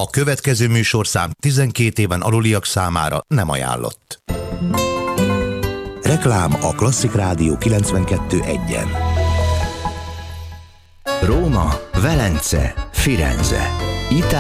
A következő műsorszám 12 éven aluliak számára nem ajánlott. Reklám a Klasszik Rádió 92.1-en. Róma, Velence, Firenze.